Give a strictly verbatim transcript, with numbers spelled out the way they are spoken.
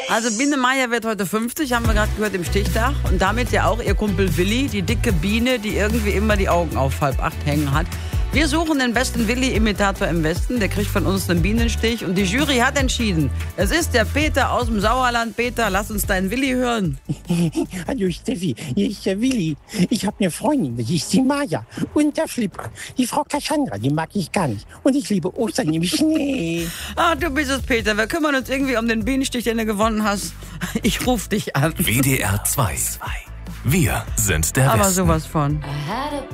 Also Biene Meier wird heute fünfzig, haben wir gerade gehört, im Stichtag. Und damit ja auch ihr Kumpel Willi, die dicke Biene, die irgendwie immer die Augen auf halb acht hängen hat. Wir suchen den besten Willi-Imitator im Westen. Der kriegt von uns einen Bienenstich. Und die Jury hat entschieden. Es ist der Peter aus dem Sauerland. Peter, lass uns deinen Willi hören. Hallo Steffi, hier ist der Willi. Ich habe eine Freundin, das ist die Maja. Und der Flipper. Die Frau Cassandra, die mag ich gar nicht. Und ich liebe Ostern im Schnee. Ah, du bist es, Peter. Wir kümmern uns irgendwie um den Bienenstich, den du gewonnen hast. Ich ruf dich an. W D R zwei. Wir sind der Aber Westen. sowas von.